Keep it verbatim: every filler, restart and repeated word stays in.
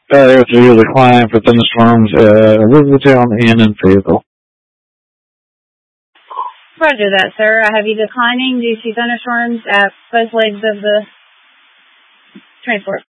Uh, to do the decline for thunderstorms at Elizabethtown and in Fayetteville. Roger that, sir. I have you declining due to thunderstorms at both legs of the transport.